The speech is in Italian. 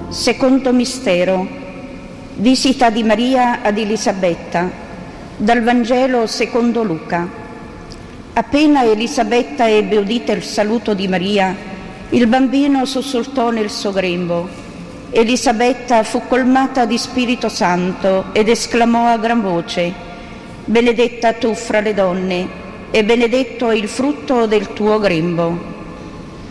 Secondo mistero. Visita di Maria ad Elisabetta. Dal Vangelo secondo Luca. Appena Elisabetta ebbe udito il saluto di Maria, il bambino sussultò nel suo grembo. Elisabetta fu colmata di Spirito Santo ed esclamò a gran voce: «Benedetta tu fra le donne, e benedetto è il frutto del tuo grembo».